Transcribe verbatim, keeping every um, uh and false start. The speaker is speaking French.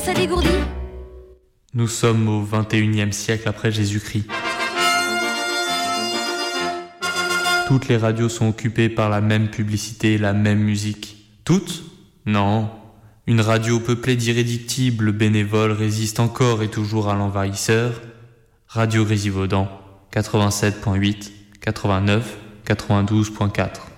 ça dégourdit. Nous sommes au vingt et unième siècle après Jésus-Christ. Toutes les radios sont occupées par la même publicité, la même musique. Toutes ? Non. Une radio peuplée d'irréductibles bénévoles résiste encore et toujours à l'envahisseur. Radio Grésivaudan, quatre-vingt-sept point huit, quatre-vingt-neuf, quatre-vingt-douze point quatre.